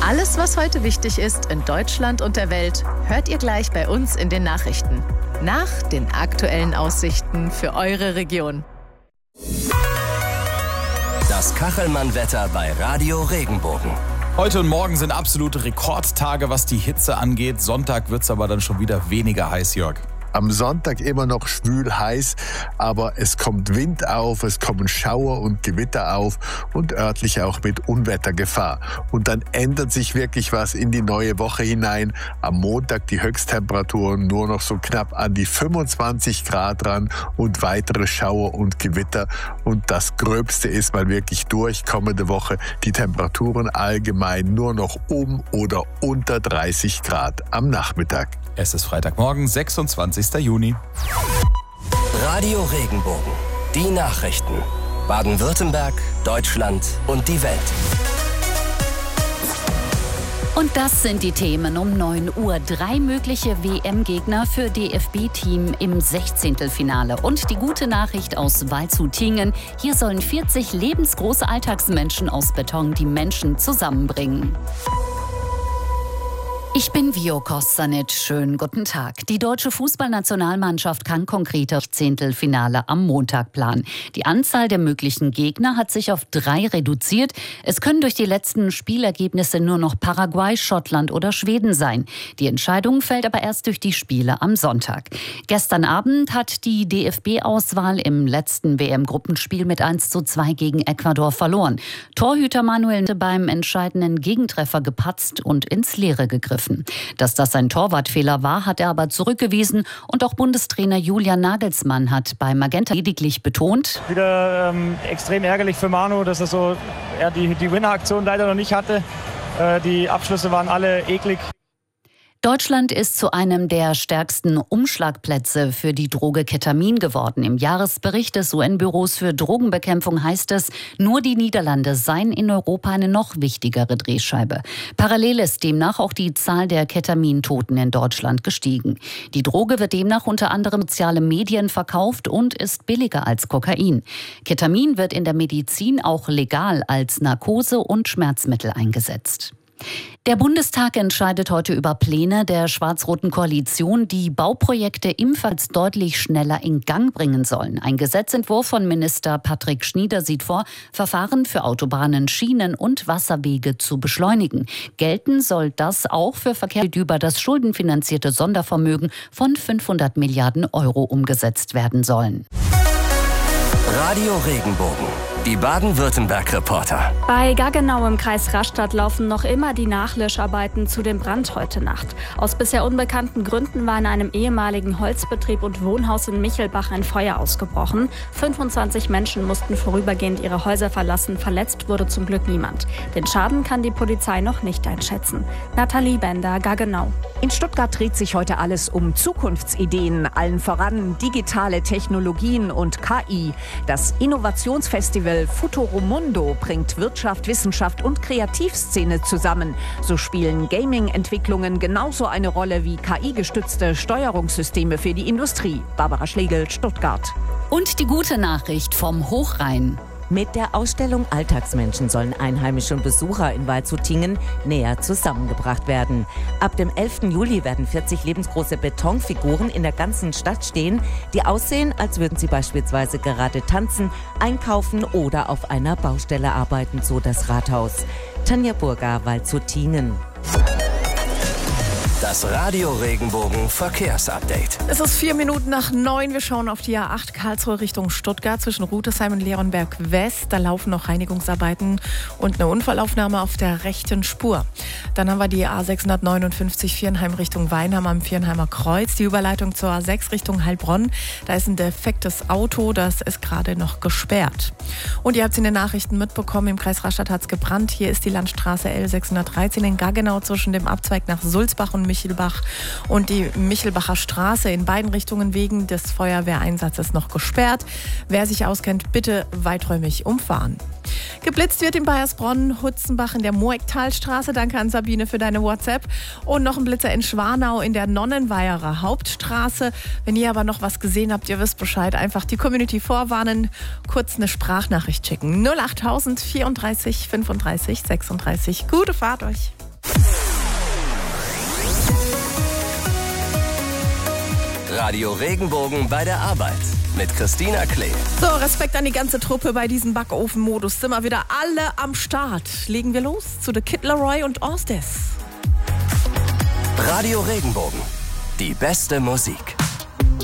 Alles, was heute wichtig ist in Deutschland und der Welt, hört ihr gleich bei uns in den Nachrichten. Nach den aktuellen Aussichten für eure Region. Das Kachelmann-Wetter bei Radio Regenbogen. Heute und morgen sind absolute Rekordtage, was die Hitze angeht. Sonntag wird es aber dann schon wieder weniger heiß, Jörg. Am Sonntag immer noch schwül heiß, aber es kommt Wind auf, es kommen Schauer und Gewitter auf und örtlich auch mit Unwettergefahr. Und dann ändert sich wirklich was in die neue Woche hinein. Am Montag die Höchsttemperaturen nur noch so knapp an die 25 Grad ran und weitere Schauer und Gewitter. Und das Gröbste ist mal wirklich durch. Kommende Woche die Temperaturen allgemein nur noch um oder unter 30 Grad am Nachmittag. Es ist Freitagmorgen, 26. Juni. Radio Regenbogen. Die Nachrichten. Baden-Württemberg, Deutschland und die Welt. Und das sind die Themen um 9 Uhr. 3 mögliche WM-Gegner für DFB-Team im 16. Finale. Und die gute Nachricht aus Waldshut-Tiengen. Hier sollen 40 lebensgroße Alltagsmenschen aus Beton die Menschen zusammenbringen. Ich bin Vio Kostanic. Schönen guten Tag. Die deutsche Fußballnationalmannschaft kann konkreter Zehntelfinale am Montag planen. Die Anzahl der möglichen Gegner hat sich auf 3 reduziert. Es können durch die letzten Spielergebnisse nur noch Paraguay, Schottland oder Schweden sein. Die Entscheidung fällt aber erst durch die Spiele am Sonntag. Gestern Abend hat die DFB-Auswahl im letzten WM-Gruppenspiel mit 1:2 gegen Ecuador verloren. Torhüter Manuel beim entscheidenden Gegentreffer gepatzt und ins Leere gegriffen. Dass das ein Torwartfehler war, hat er aber zurückgewiesen. Und auch Bundestrainer Julian Nagelsmann hat bei Magenta lediglich betont: Wieder extrem ärgerlich für Manu, dass er die Winner-Aktion leider noch nicht hatte. Die Abschlüsse waren alle eklig. Deutschland ist zu einem der stärksten Umschlagplätze für die Droge Ketamin geworden. Im Jahresbericht des UN-Büros für Drogenbekämpfung heißt es, nur die Niederlande seien in Europa eine noch wichtigere Drehscheibe. Parallel ist demnach auch die Zahl der Ketamintoten in Deutschland gestiegen. Die Droge wird demnach unter anderem soziale Medien verkauft und ist billiger als Kokain. Ketamin wird in der Medizin auch legal als Narkose und Schmerzmittel eingesetzt. Der Bundestag entscheidet heute über Pläne der schwarz-roten Koalition, die Bauprojekte ebenfalls deutlich schneller in Gang bringen sollen. Ein Gesetzentwurf von Minister Patrick Schnieder sieht vor, Verfahren für Autobahnen, Schienen und Wasserwege zu beschleunigen. Gelten soll das auch für Verkehr über das schuldenfinanzierte Sondervermögen von 500 Milliarden Euro umgesetzt werden sollen. Radio Regenbogen. Die Baden-Württemberg-Reporter. Bei Gaggenau im Kreis Rastatt laufen noch immer die Nachlöscharbeiten zu dem Brand heute Nacht. Aus bisher unbekannten Gründen war in einem ehemaligen Holzbetrieb und Wohnhaus in Michelbach ein Feuer ausgebrochen. 25 Menschen mussten vorübergehend ihre Häuser verlassen. Verletzt wurde zum Glück niemand. Den Schaden kann die Polizei noch nicht einschätzen. Nathalie Bender, Gaggenau. In Stuttgart dreht sich heute alles um Zukunftsideen, allen voran digitale Technologien und KI. Das Innovationsfestival Futoromundo bringt Wirtschaft, Wissenschaft und Kreativszene zusammen. So spielen Gaming-Entwicklungen genauso eine Rolle wie KI-gestützte Steuerungssysteme für die Industrie. Barbara Schlegel, Stuttgart. Und die gute Nachricht vom Hochrhein. Mit der Ausstellung Alltagsmenschen sollen Einheimische und Besucher in Waldshut-Tiengen näher zusammengebracht werden. Ab dem 11. Juli werden 40 lebensgroße Betonfiguren in der ganzen Stadt stehen, die aussehen, als würden sie beispielsweise gerade tanzen, einkaufen oder auf einer Baustelle arbeiten, so das Rathaus. Tanja Burger, Waldshut-Tiengen. Das Radio Regenbogen Verkehrsupdate. Es ist 4 Minuten nach 9. Wir schauen auf die A8 Karlsruhe Richtung Stuttgart zwischen Rudesheim und Leonberg West. Da laufen noch Reinigungsarbeiten und eine Unfallaufnahme auf der rechten Spur. Dann haben wir die A659 Viernheim Richtung Weinheim am Viernheimer Kreuz. Die Überleitung zur A6 Richtung Heilbronn. Da ist ein defektes Auto, das ist gerade noch gesperrt. Und ihr habt es in den Nachrichten mitbekommen, im Kreis Rastatt hat es gebrannt. Hier ist die Landstraße L613 in Gaggenau zwischen dem Abzweig nach Sulzbach und Michelbach und die Michelbacher Straße in beiden Richtungen wegen des Feuerwehreinsatzes noch gesperrt. Wer sich auskennt, bitte weiträumig umfahren. Geblitzt wird in Baiersbronn, Hutzenbach in der Moecktalstraße. Danke an Sabine für deine WhatsApp. Und noch ein Blitzer in Schwanau in der Nonnenweiherer Hauptstraße. Wenn ihr aber noch was gesehen habt, ihr wisst Bescheid, einfach die Community vorwarnen, kurz eine Sprachnachricht schicken. 08000 34 35 36. Gute Fahrt euch. Radio Regenbogen bei der Arbeit mit Christina Klee. So, Respekt an die ganze Truppe bei diesem Backofen-Modus. Sind wir wieder alle am Start. Legen wir los zu The Kid Laroi und Orstes. Radio Regenbogen. Die beste Musik.